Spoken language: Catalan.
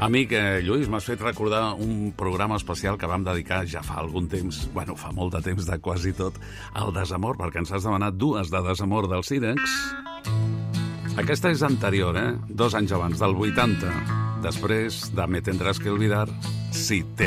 Amic Lluís, m'has fet recordar un programa especial que vam dedicar ja fa algun temps, fa molt de temps de quasi tot, al desamor, perquè ens has demanat dues de desamor dels Sírex. Aquesta és anterior, 2 anys abans, del 80. Després de Me tendrás que olvidar, si te